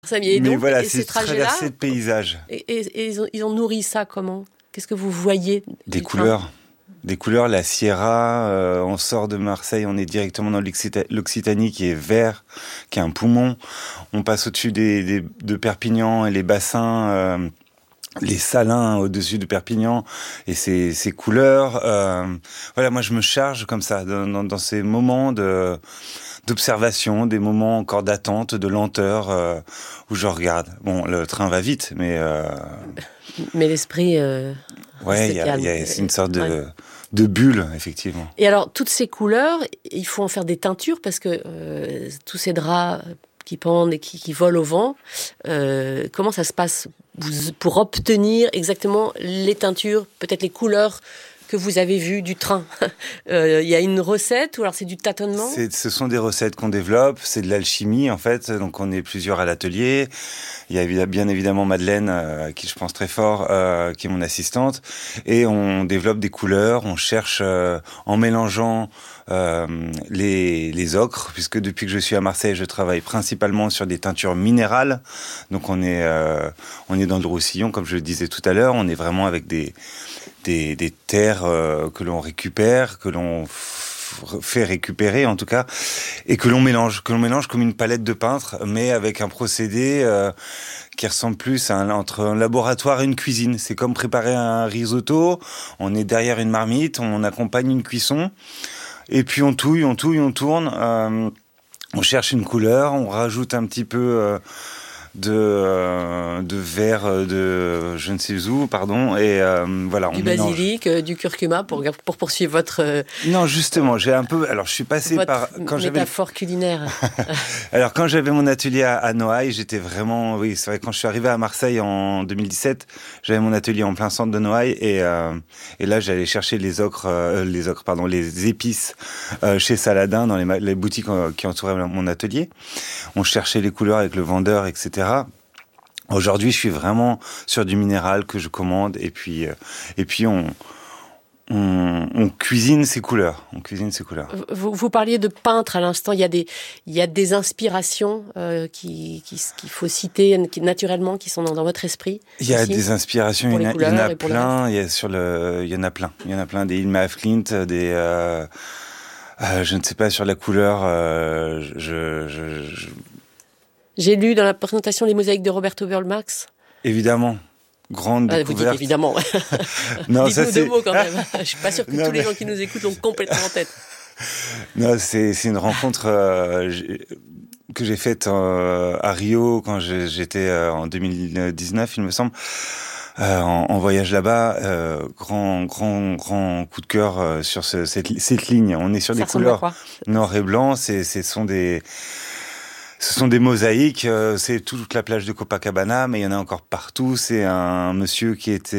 Et Mais donc, voilà, et c'est ces trajets-là, traverser de paysages. et ils ont nourri ça comment? Qu'est-ce que vous voyez Des du train? couleurs. Des couleurs, la Sierra, on sort de Marseille, on est directement dans l'Occitanie qui est vert, qui est un poumon. On passe au-dessus de Perpignan et les bassins, les salins au-dessus de Perpignan et ces couleurs. Voilà, moi je me charge comme ça dans ces moments d'observation, des moments encore d'attente, de lenteur où je regarde. Bon, le train va vite, mais Mais l'esprit ouais, reste calme. c'est une sorte Ouais. de bulle, effectivement. Et alors, toutes ces couleurs, il faut en faire des teintures parce que tous ces draps qui pendent et qui volent au vent, comment ça se passe pour obtenir exactement les teintures, peut-être les couleurs que vous avez vues du train? Il y a une recette ou alors c'est du tâtonnement? Ce sont des recettes qu'on développe, c'est de l'alchimie en fait, donc on est plusieurs à l'atelier. Il y a bien évidemment Madeleine, à qui je pense très fort, qui est mon assistante, et on développe des couleurs, on cherche en mélangeant les ocres, puisque depuis que je suis à Marseille, je travaille principalement sur des teintures minérales, donc on est dans le Roussillon, comme je le disais tout à l'heure, on est vraiment avec des terres que l'on récupère, que l'on fait récupérer en tout cas, et que l'on mélange comme une palette de peintre, mais avec un procédé qui ressemble plus entre un laboratoire et une cuisine. C'est comme préparer un risotto, on est derrière une marmite, on accompagne une cuisson, et puis on touille, on tourne, on cherche une couleur, on rajoute un petit peu de verre de je ne sais où, pardon, et voilà, on Du mélange. basilic, du curcuma pour poursuivre votre Non, justement, j'ai un peu. Alors, je suis passé par métaphore culinaire. Alors, quand j'avais mon atelier à Noailles, j'étais vraiment. Oui, c'est vrai. Quand je suis arrivé à Marseille en 2017, j'avais mon atelier en plein centre de Noailles, et là, j'allais chercher les épices chez Saladin dans les boutiques qui entouraient mon atelier. On cherchait les couleurs avec le vendeur, etc. Aujourd'hui, je suis vraiment sur du minéral que je commande, et puis on cuisine ces couleurs. On cuisine ces couleurs. Vous parliez de peintre à l'instant. Il y a des inspirations qu'il faut citer naturellement, qui sont dans votre esprit. Il y a aussi, des inspirations, il y en a plein. Il y en a plein. Il y en a plein. Des Ilma Flint, je ne sais pas sur la couleur. J'ai lu dans la présentation les mosaïques de Roberto Burle-Marx. Évidemment. Grande découverte. Vous dites évidemment. Non, dites-nous deux mots quand même. Je suis pas sûr que tous les gens qui nous écoutent l'ont complètement en tête. Non, c'est une rencontre que j'ai faite à Rio quand j'étais en 2019, il me semble. En voyage là-bas, grand coup de cœur sur cette ligne. On est sur des couleurs noir et blanc. Ce sont des mosaïques, c'est toute la plage de Copacabana, mais il y en a encore partout. C'est un monsieur qui est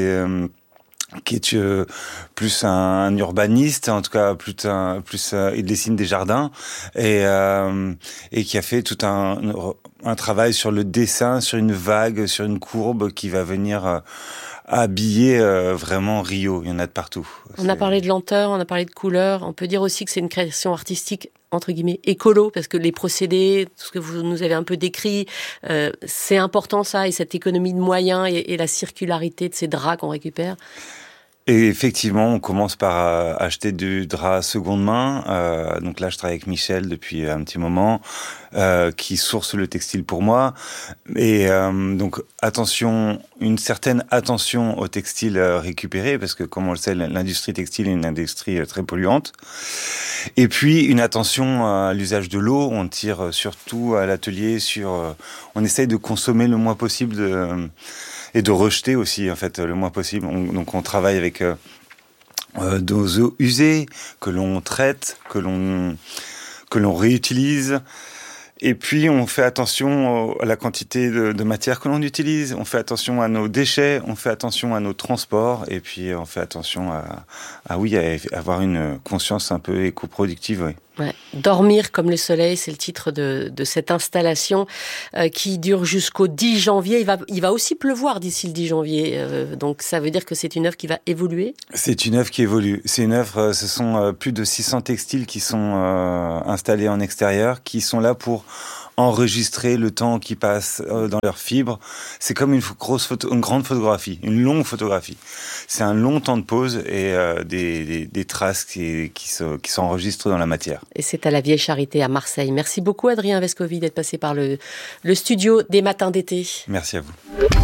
plus un urbaniste, en tout cas il dessine des jardins, et qui a fait tout un travail sur le dessin, sur une vague, sur une courbe qui va venir habiller vraiment Rio. Il y en a de partout. On a parlé de lenteur, on a parlé de couleur. On peut dire aussi que c'est une création artistique entre guillemets écolo, parce que les procédés, tout ce que vous nous avez un peu décrit, c'est important ça, et cette économie de moyens et la circularité de ces draps qu'on récupère. Et effectivement, on commence par acheter du drap seconde main. Donc là, je travaille avec Michel depuis un petit moment, qui source le textile pour moi. Et donc, une certaine attention au textile récupéré, parce que comme on le sait, l'industrie textile est une industrie très polluante. Et puis, une attention à l'usage de l'eau. On tire surtout à l'atelier on essaye de consommer le moins possible et de rejeter aussi, en fait, le moins possible. Donc, on travaille avec des eaux usées que l'on traite, que l'on réutilise. Et puis, on fait attention à la quantité de matière que l'on utilise. On fait attention à nos déchets. On fait attention à nos transports. Et puis, on fait attention à avoir une conscience un peu éco-productive, oui. Ouais. Dormir comme le soleil, c'est le titre de cette installation qui dure jusqu'au 10 janvier. Il va aussi pleuvoir d'ici le 10 janvier. Donc, ça veut dire que c'est une œuvre qui va évoluer? C'est une œuvre qui évolue. C'est une œuvre, ce sont plus de 600 textiles qui sont installés en extérieur, qui sont là pour enregistrer le temps qui passe dans leurs fibres. C'est comme une grande photographie, une longue photographie. C'est un long temps de pause et des traces qui s'enregistrent dans la matière. Et c'est à la Vieille Charité à Marseille. Merci beaucoup Adrien Vescovi d'être passé par le studio des matins d'été. Merci à vous.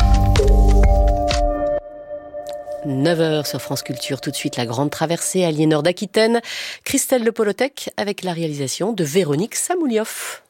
9h sur France Culture, tout de suite la grande traversée Aliénor d'Aquitaine, Christelle Le Polotec avec la réalisation de Véronique Samoulioff.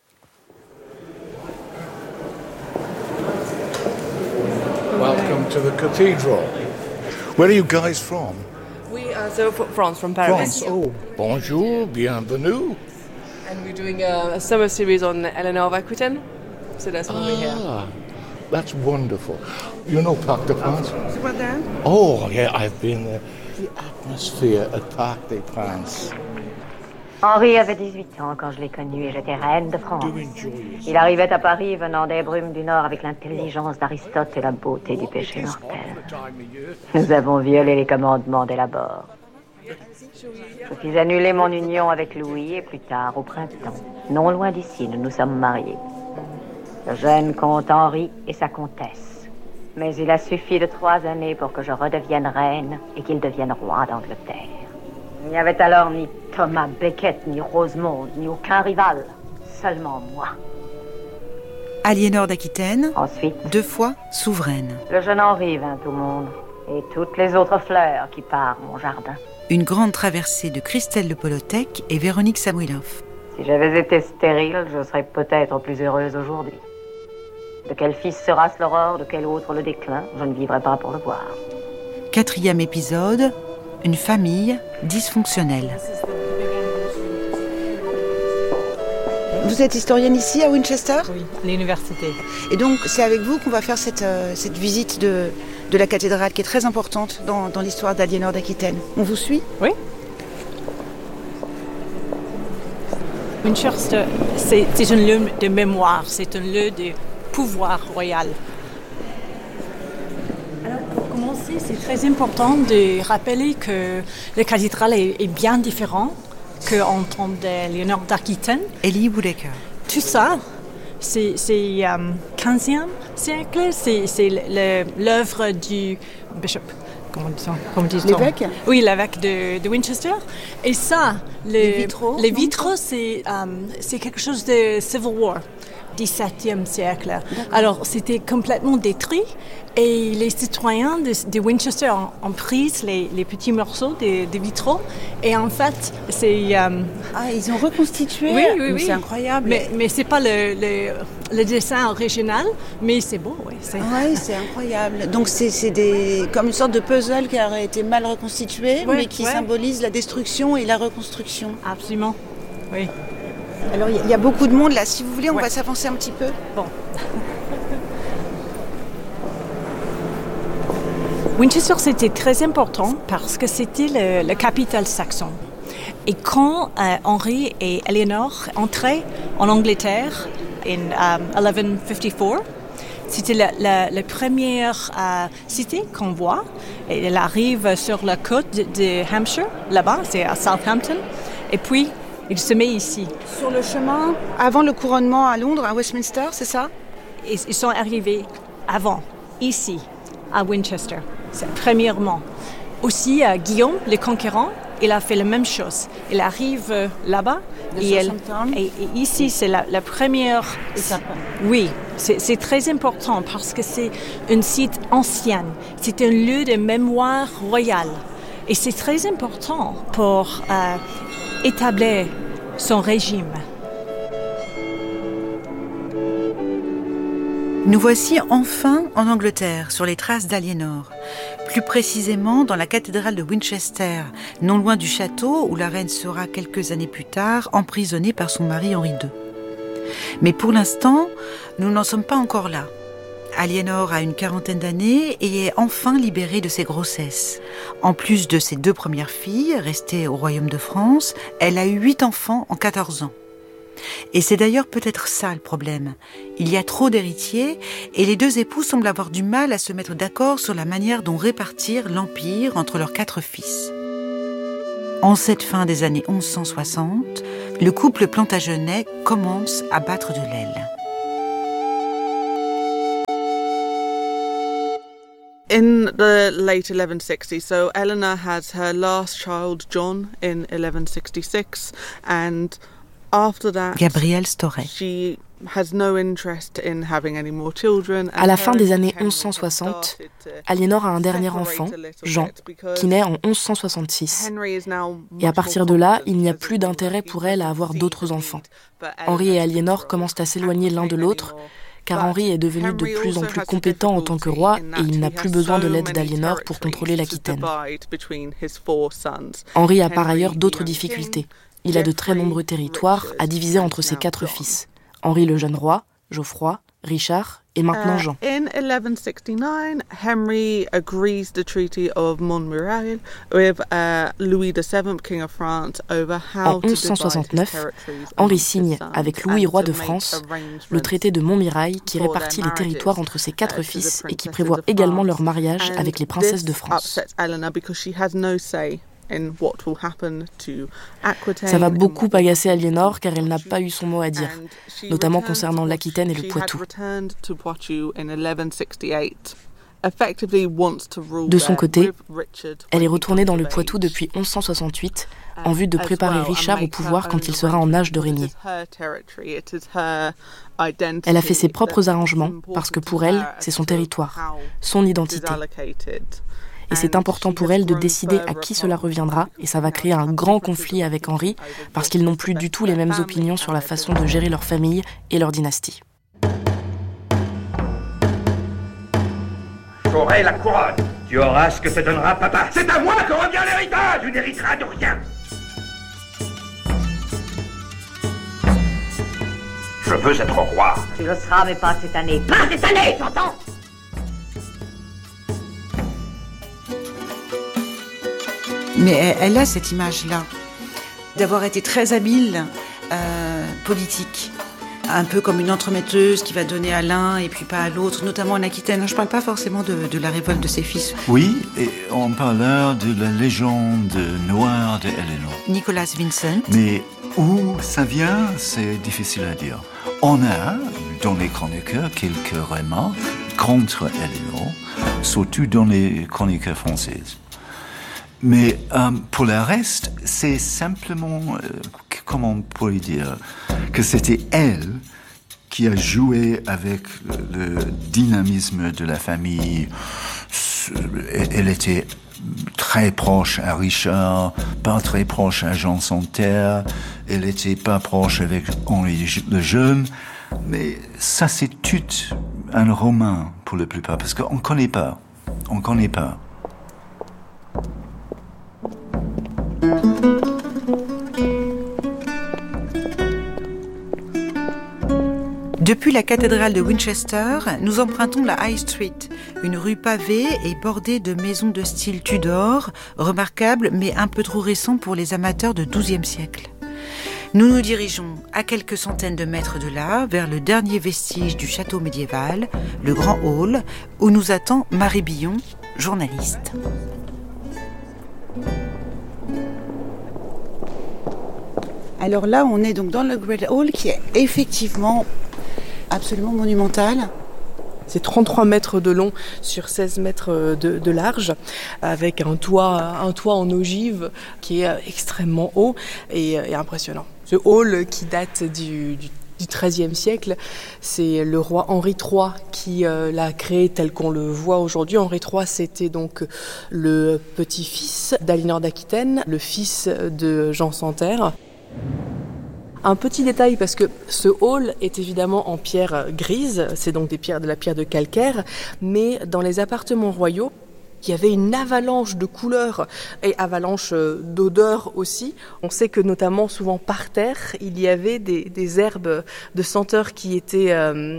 Welcome to the cathedral. Where are you guys from? We are from Paris. France. Oh, bonjour, bienvenue. And we're doing a summer series on Eleanor of Aquitaine. So that's why we're here. That's wonderful. You know Parc de France? C'est pas there? Oh, yeah, I've been there. The atmosphere at Parc des Princes. Henri avait 18 ans quand je l'ai connu et j'étais reine de France. Il arrivait à Paris venant des brumes du Nord avec l'intelligence d'Aristote et la beauté du péché mortel. Nous avons violé les commandements des Labors. Je suis annulé mon union avec Louis et plus tard, au printemps, non loin d'ici, nous nous sommes mariés. Le jeune comte Henri et sa comtesse. Mais il a suffi de 3 années pour que je redevienne reine et qu'il devienne roi d'Angleterre. Il n'y avait alors ni Thomas Becket, ni Rosemonde, ni aucun rival. Seulement moi. Aliénor d'Aquitaine, Ensuite, 2 fois souveraine. le jeune Henri vint au monde. Et toutes les autres fleurs qui parent mon jardin. Une grande traversée de Christelle Le Polotec et Véronique Samoulioff. Si j'avais été stérile, je serais peut-être plus heureuse aujourd'hui. De quel fils sera l'aurore, de quel autre le déclin, je ne vivrai pas pour le voir. 4e épisode, une famille dysfonctionnelle. Vous êtes historienne ici à Winchester ? Oui, à l'université. Et donc c'est avec vous qu'on va faire cette visite de la cathédrale qui est très importante dans l'histoire d'Aliénor d'Aquitaine. On vous suit ? Oui. Winchester, c'est un lieu de mémoire, c'est un lieu de pouvoir royal. Alors pour commencer, c'est très important de rappeler que la cathédrale est bien différente qu'en temps d'Aliénor d'Aquitaine. Ellie Woodacre. Tout ça, c'est 15e siècle, c'est l'œuvre du bishop. Comment dit-on? L'évêque ? Oui, l'évêque de Winchester. Et ça, les vitraux, c'est quelque chose de Civil War, 17e siècle. D'accord. Alors, c'était complètement détruit et les citoyens de Winchester ont pris les petits morceaux des vitraux et en fait, c'est... ils ont reconstitué ? Oui. C'est incroyable. Mais c'est pas le dessin original, mais c'est beau, oui. Oui, c'est incroyable. Donc c'est comme une sorte de puzzle qui aurait été mal reconstitué, mais qui symbolise la destruction et la reconstruction. Absolument, oui. Alors il y a beaucoup de monde là. Si vous voulez, on va s'avancer un petit peu. Bon. Winchester, c'était très important parce que c'était la capitale saxon. Et quand Henri et Eleanor entraient en Angleterre en 1154, c'était la première cité qu'on voit. Et elle arrive sur la côte de Hampshire, là-bas, c'est à Southampton. Et puis, il se met ici. Sur le chemin, avant le couronnement à Londres, à Westminster, c'est ça ? Ils sont arrivés avant, ici, à Winchester, premièrement. Aussi, Guillaume, le conquérant, il a fait la même chose. Il arrive là-bas et ici, c'est la première étape. Oui, c'est très important parce que c'est un site ancien. C'est un lieu de mémoire royale. Et c'est très important pour établir son régime. Nous voici enfin en Angleterre, sur les traces d'Aliénor. Plus précisément dans la cathédrale de Winchester, non loin du château où la reine sera quelques années plus tard emprisonnée par son mari Henri II. Mais pour l'instant, nous n'en sommes pas encore là. Aliénor a une 40aine d'années et est enfin libérée de ses grossesses. En plus de ses 2 premières filles, restées au royaume de France, elle a eu 8 enfants en 14 ans. Et c'est d'ailleurs peut-être ça le problème. Il y a trop d'héritiers et les 2 époux semblent avoir du mal à se mettre d'accord sur la manière dont répartir l'empire entre leurs 4 fils. En cette fin des années 1160, le couple Plantagenet commence à battre de l'aile. In the late 1160s, so Eleanor has her last child, John, in 1166, and after that, Gabrielle Storey. She has no interest in having any more children. À la fin des années 1160, Aliénor a un dernier enfant, Jean, qui naît en 1166. Et à partir de là, il n'y a plus d'intérêt pour elle à avoir d'autres enfants. Henri et Aliénor commencent à s'éloigner l'un de l'autre, car Henri est devenu de plus en plus compétent en tant que roi et il n'a plus besoin de l'aide d'Aliénor pour contrôler l'Aquitaine. Henri a par ailleurs d'autres difficultés. Il a de très nombreux territoires à diviser entre ses 4 fils. Henri le jeune roi, Geoffroy, Richard et maintenant Jean. In 1169, Henry agrees the Treaty of Montmirail with Louis VII, King of France, over how to divide his territories. Henri signe avec Louis, roi de France, le traité de Montmirail qui répartit les territoires entre ses 4 fils et qui prévoit également leur mariage avec les princesses de France. Ça va beaucoup agacer Aliénor car elle n'a pas eu son mot à dire, notamment concernant l'Aquitaine et le Poitou. De son côté, elle est retournée dans le Poitou depuis 1168 en vue de préparer Richard au pouvoir quand il sera en âge de régner. Elle a fait ses propres arrangements parce que pour elle, c'est son territoire, son identité. Et c'est important pour elle de décider à qui cela reviendra, et ça va créer un grand conflit avec Henri, parce qu'ils n'ont plus du tout les mêmes opinions sur la façon de gérer leur famille et leur dynastie. J'aurai la couronne. Tu auras ce que te donnera papa. C'est à moi que revient l'héritage. Tu n'hériteras de rien. Je veux être roi. Tu le seras, mais pas cette année. Pas cette année, j'entends. Mais elle a cette image-là, d'avoir été très habile politique. Un peu comme une entremetteuse qui va donner à l'un et puis pas à l'autre, notamment en Aquitaine. Je ne parle pas forcément de la révolte de ses fils. Oui, et on parle là de la légende noire de Eleanor. Nicolas Vincent. Mais où ça vient, c'est difficile à dire. On a, dans les chroniqueurs, quelques remarques contre Eleanor, surtout dans les chroniqueurs françaises. Mais pour le reste, c'est simplement, comment on pourrait dire, que c'était elle qui a joué avec le dynamisme de la famille. Elle était très proche à Richard, pas très proche à Jean Santerre, elle était pas proche avec Henri le Jeune, mais ça c'est tout un roman pour la plupart, parce qu'on connaît pas. Depuis la cathédrale de Winchester, nous empruntons la High Street, une rue pavée et bordée de maisons de style Tudor, remarquables mais un peu trop récents pour les amateurs de XIIe siècle. Nous nous dirigeons à quelques centaines de mètres de là, vers le dernier vestige du château médiéval, le Grand Hall, où nous attend Marie Billon, journaliste. Alors là, on est donc dans le Great Hall qui est effectivement absolument monumental. C'est 33 mètres de long sur 16 mètres de large, avec un toit en ogive qui est extrêmement haut et impressionnant. Ce hall qui date du XIIIe siècle, c'est le roi Henri III qui l'a créé tel qu'on le voit aujourd'hui. Henri III, c'était donc le petit-fils d'Aliénor d'Aquitaine, le fils de Jean Santerre. Un petit détail, parce que ce hall est évidemment en pierre grise, c'est donc de la pierre de calcaire, mais dans les appartements royaux, il y avait une avalanche de couleurs et avalanche d'odeurs aussi. On sait que notamment souvent par terre, il y avait des herbes de senteurs qui étaient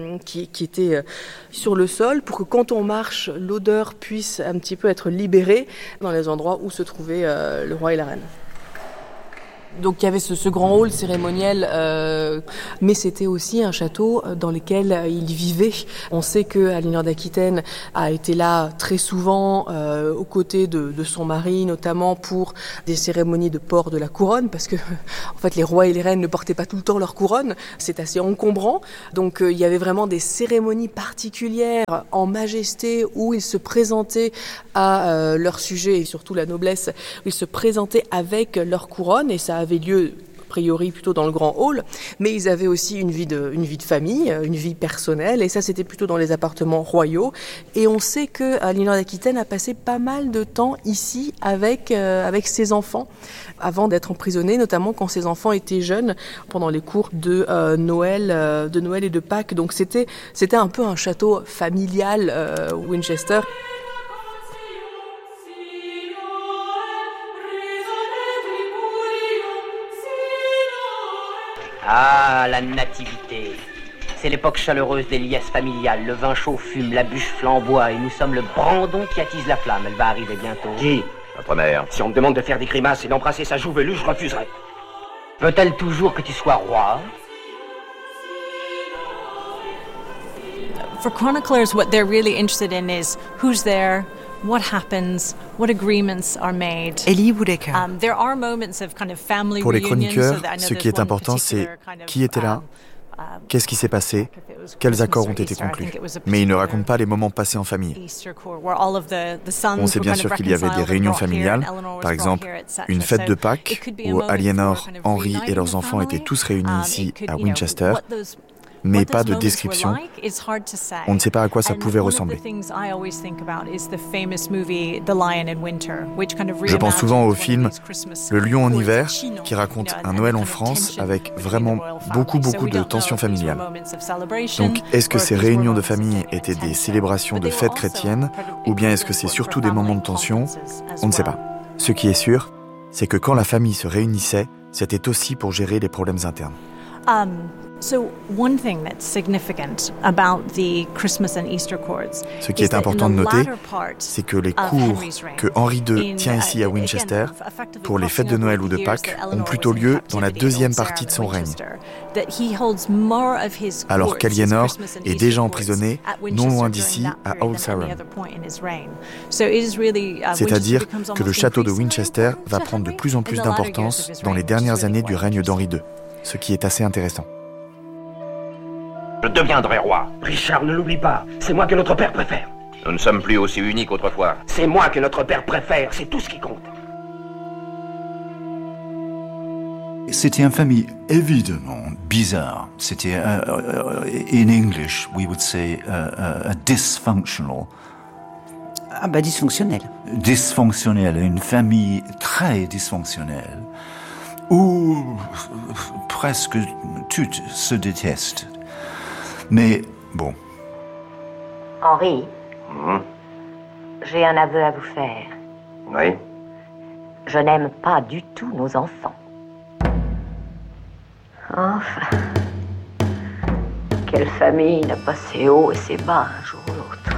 sur le sol pour que quand on marche, l'odeur puisse un petit peu être libérée dans les endroits où se trouvaient le roi et la reine. Donc il y avait ce grand hall cérémoniel, mais c'était aussi un château dans lequel il vivait. On sait que Aliénor d'Aquitaine a été là très souvent aux côtés de son mari, notamment pour des cérémonies de port de la couronne, parce que en fait les rois et les reines ne portaient pas tout le temps leur couronne, c'est assez encombrant. Donc il y avait vraiment des cérémonies particulières en majesté où ils se présentaient à leur sujet et surtout la noblesse, où ils se présentaient avec leur couronne, et ça avait lieu a priori plutôt dans le grand hall, mais ils avaient aussi une vie de famille, une vie personnelle, et ça c'était plutôt dans les appartements royaux. Et on sait que Aliénor d'Aquitaine a passé pas mal de temps ici avec ses enfants avant d'être emprisonnée, notamment quand ses enfants étaient jeunes pendant les cours de Noël et de Pâques. Donc c'était un peu un château familial Winchester. Ah, la nativité. C'est l'époque chaleureuse des liesses familiales. Le vin chaud fume, la bûche flamboie et nous sommes le brandon qui attise la flamme. Elle va arriver bientôt. Qui? Votre mère. Si on me demande de faire des grimaces et d'embrasser sa joue velue, je refuserai. Veut-elle toujours que tu sois roi? For chroniclers, what they're really interested in is who's there, what happens, what agreements are made. Ellie Woodacre. There are moments of kind of family Pour les reunions, chroniqueurs, ce qui est important, c'est qui était là, qu'est-ce qui s'est passé, quels accords ont été conclus. Mais ils ne racontent pas les moments passés en famille. On sait bien sûr qu'il y avait des réunions familiales, par exemple une fête de Pâques où Aliénor, Henri et leurs enfants étaient tous réunis ici à Winchester, mais pas de description. On ne sait pas à quoi ça pouvait ressembler. Je pense souvent au film Le Lion en hiver, qui raconte un Noël en France avec vraiment beaucoup de tensions familiales. Donc, est-ce que ces réunions de famille étaient des célébrations de fêtes chrétiennes, ou bien est-ce que c'est surtout des moments de tension? On ne sait pas. Ce qui est sûr, c'est que quand la famille se réunissait, c'était aussi pour gérer les problèmes internes. Ce qui est important de noter, c'est que les cours que Henri II tient ici à Winchester, pour les fêtes de Noël ou de Pâques, ont plutôt lieu dans la deuxième partie de son règne. Alors qu'Aliénor est déjà emprisonnée non loin d'ici, à Old Sarum. C'est-à-dire que le château de Winchester va prendre de plus en plus d'importance dans les dernières années du règne d'Henri II, ce qui est assez intéressant. Je deviendrai roi. Richard, ne l'oublie pas. C'est moi que notre père préfère. Nous ne sommes plus aussi unis qu'autrefois. C'est moi que notre père préfère. C'est tout ce qui compte. C'était une famille évidemment bizarre. C'était, in English, we would say, a dysfunctional. Ah bah dysfonctionnelle. Dysfonctionnelle, une famille très dysfonctionnelle, où presque toutes se détestent. Mais bon. Henri, j'ai un aveu à vous faire. Oui. Je n'aime pas du tout nos enfants. Enfin, quelle famille n'a pas ses hauts et ses bas un jour ou l'autre?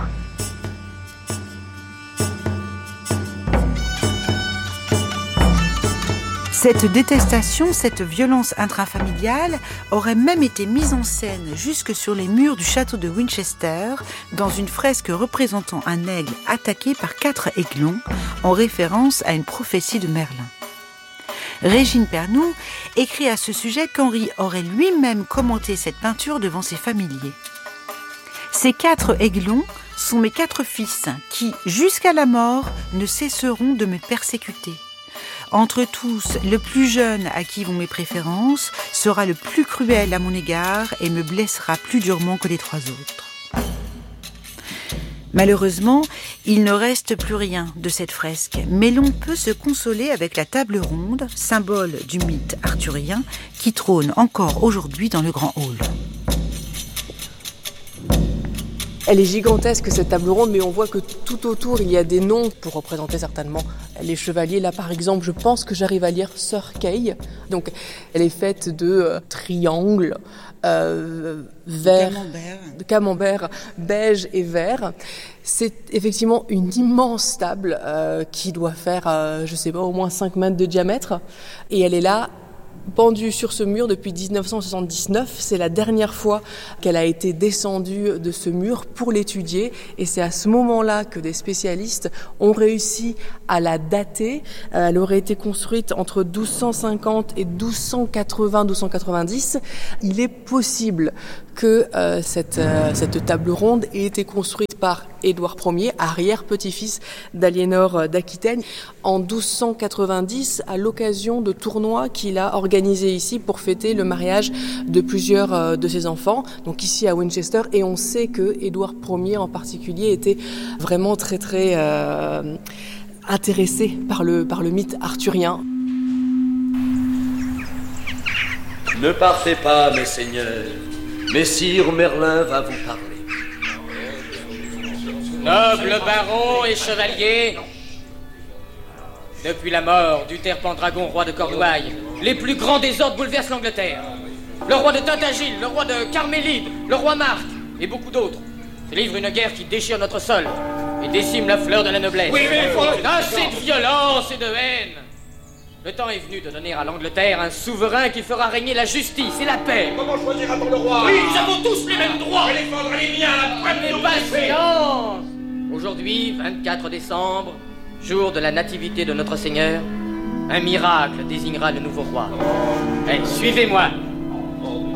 Cette détestation, cette violence intrafamiliale aurait même été mise en scène jusque sur les murs du château de Winchester dans une fresque représentant un aigle attaqué par 4 aiglons en référence à une prophétie de Merlin. Régine Pernoud écrit à ce sujet qu'Henri aurait lui-même commenté cette peinture devant ses familiers. Ces 4 aiglons sont mes 4 fils qui, jusqu'à la mort, ne cesseront de me persécuter. Entre tous, le plus jeune à qui vont mes préférences sera le plus cruel à mon égard et me blessera plus durement que les 3 autres. Malheureusement, il ne reste plus rien de cette fresque, mais l'on peut se consoler avec la table ronde, symbole du mythe arthurien, qui trône encore aujourd'hui dans le grand hall. Elle est gigantesque, cette table ronde, mais on voit que tout autour, il y a des noms pour représenter certainement les chevaliers. Là, par exemple, je pense que j'arrive à lire Sir Kay. Donc, elle est faite de triangles vert, de camembert beige et vert. C'est effectivement une immense table qui doit faire, je sais pas, au moins 5 mètres de diamètre. Et elle est là, pendue sur ce mur depuis 1979. C'est la dernière fois qu'elle a été descendue de ce mur pour l'étudier. Et c'est à ce moment-là que des spécialistes ont réussi à la dater. Elle aurait été construite entre 1250 et 1280-1290. Il est possible que cette table ronde ait été construite par Édouard Ier, arrière-petit-fils d'Aliénor d'Aquitaine, en 1290, à l'occasion de tournois qu'il a organisés ici pour fêter le mariage de plusieurs de ses enfants, donc ici à Winchester. Et on sait que Édouard Ier en particulier était vraiment très très intéressé par le mythe arthurien. Ne partez pas, mes seigneurs. Messire Merlin va vous parler. Nobles barons et chevaliers, depuis la mort d'Uther Pendragon, roi de Cornouailles, les plus grands désordres bouleversent l'Angleterre. Le roi de Tintagil, le roi de Carmélide, le roi Marc et beaucoup d'autres se livrent une guerre qui déchire notre sol et décime la fleur de la noblesse. Oui, mais il faut... Assez de violence et de haine. Le temps est venu de donner à l'Angleterre un souverain qui fera régner la justice et la paix. Comment choisira-t-on le roi? Oui, nous avons tous les mêmes droits. Je défendrai les miens, la première. Patience. Aujourd'hui, 24 décembre, jour de la nativité de notre Seigneur, un miracle désignera le nouveau roi. Suivez-moi.